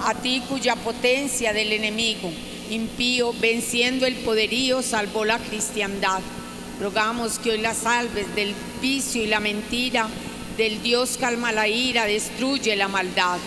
a ti cuya potencia del enemigo impío, venciendo el poderío, salvó la cristiandad. Rogamos que hoy la salves del vicio y la mentira, del Dios calma la ira, destruye la maldad.